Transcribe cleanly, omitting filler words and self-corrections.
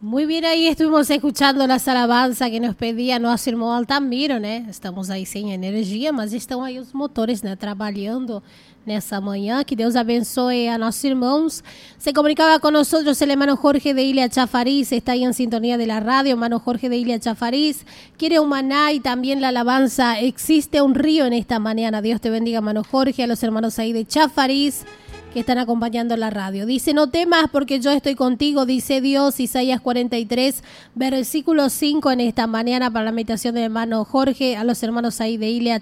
Muy bien, ahí estuvimos escuchando las alabanzas que nos pedía nosso irmão Altamiro, né? Estamos aí sem energia, mas estão aí os motores, né? Trabalhando nessa manhã. Que Deus abençoe a nossos irmãos. Se comunicaba con nosotros el hermano Jorge de Ilia Chafariz, está ahí en sintonía de la radio, hermano Jorge de Ilia Chafariz. Quiere un maná y también la alabanza. Existe un río en esta mañana. Dios te bendiga, hermano Jorge, a los hermanos ahí de Chafariz que están acompañando la radio. Dice, no temas porque yo estoy contigo, dice Dios, Isaías 43, versículo 5 en esta mañana para la meditación del hermano Jorge, a los hermanos ahí de Ilia